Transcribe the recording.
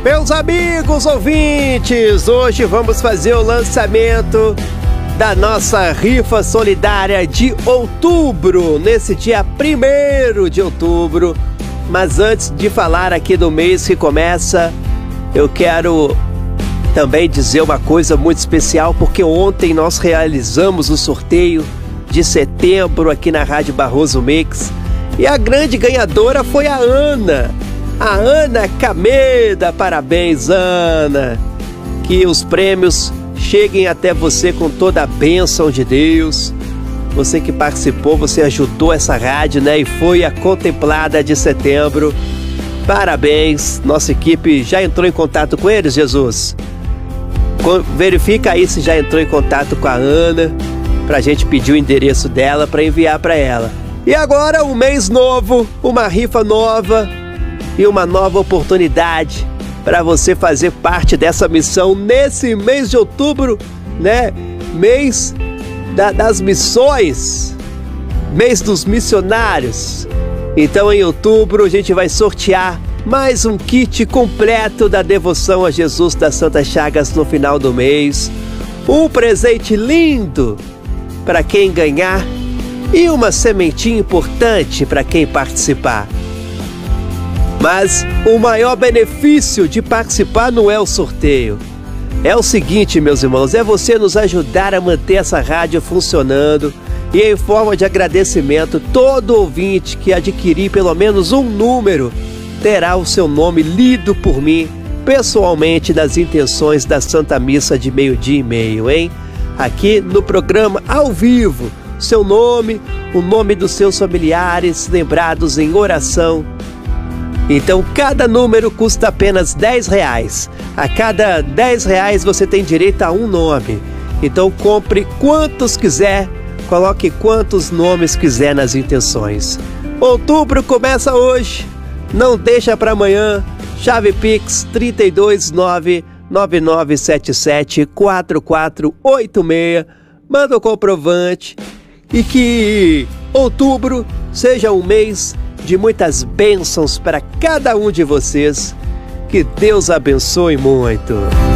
Meus amigos ouvintes, hoje vamos fazer o lançamento da nossa rifa solidária de outubro, nesse dia 1º de outubro. Mas antes de falar aqui do mês que começa, eu quero também dizer uma coisa muito especial, porque ontem nós realizamos o sorteio de setembro aqui na Rádio Barroso Mix e a grande ganhadora foi a Ana Cameda. Parabéns, Ana! Que os prêmios cheguem até você com toda a bênção de Deus. Você que participou, você ajudou essa rádio, né? E foi a contemplada de setembro. Parabéns! Nossa equipe já entrou em contato com eles, Jesus? Verifica aí se já entrou em contato com a Ana, pra gente pedir o endereço dela para enviar para ela. E agora, um mês novo, uma rifa nova e uma nova oportunidade para você fazer parte dessa missão nesse mês de outubro, né? Mês das missões, mês dos missionários. Então, em outubro, a gente vai sortear mais um kit completo da devoção a Jesus das Santas Chagas no final do mês. Um presente lindo para quem ganhar e uma sementinha importante para quem participar. Mas o maior benefício de participar não é o sorteio. É o seguinte, meus irmãos, é você nos ajudar a manter essa rádio funcionando. E em forma de agradecimento, todo ouvinte que adquirir pelo menos um número terá o seu nome lido por mim pessoalmente nas intenções da Santa Missa de 12h30, hein? Aqui no programa ao vivo, seu nome, o nome dos seus familiares lembrados em oração. Então cada número custa apenas R$10. A cada R$10 você tem direito a um nome. Então compre quantos quiser, coloque quantos nomes quiser nas intenções. Outubro começa hoje. Não deixa para amanhã. Chave Pix 32999774486. Manda o comprovante. E que outubro seja um mês de muitas bênçãos para cada um de vocês. Que Deus abençoe muito.